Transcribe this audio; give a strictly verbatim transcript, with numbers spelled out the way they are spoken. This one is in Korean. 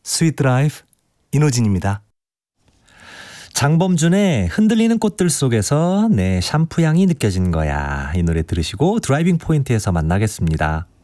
스윗 드라이브 이노진입니다. 장범준의 흔들리는 꽃들 속에서 내 샴푸 향이 느껴진 거야. 이 노래 들으시고 드라이빙 포인트에서 만나겠습니다.